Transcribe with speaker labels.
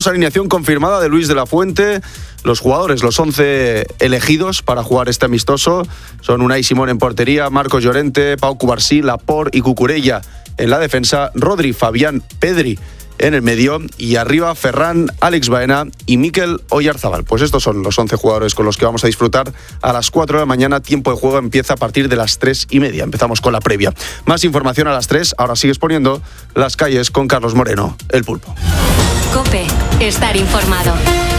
Speaker 1: tenemos alineación confirmada de Luis de la Fuente. Los jugadores, los 11 elegidos para jugar este amistoso, son Unai Simón en portería, Marcos Llorente, Pau Cubarsí, Laporte y Cucurella en la defensa, Rodri, Fabián, Pedri en el medio y arriba Ferran, Alex Baena y Mikel Oyarzabal. Pues estos son los 11 jugadores con los que vamos a disfrutar a las 4 de la mañana. Tiempo de juego empieza a partir de las 3:30. Empezamos con la previa. Más información a las 3. Ahora sigues poniendo Las Calles con Carlos Moreno, el Pulpo.
Speaker 2: COPE. Estar informado.